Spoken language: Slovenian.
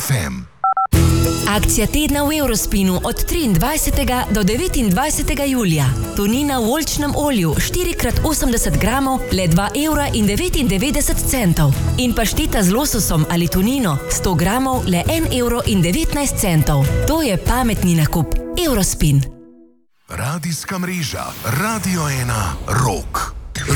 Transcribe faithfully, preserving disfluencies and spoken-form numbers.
ef em. Akcija tedna v Eurospinu od triindvajsetega do devetindvajsetega julija. Tunina v oljčnem olju štiri krat osemdeset gramov, le dva evra in devetindevetdeset centov. In pašteta z lososom ali tunino sto gramov, le en evro in devetnajst centov. To je pametni nakup. Eurospin. Radijska mreža Radio ena Rock.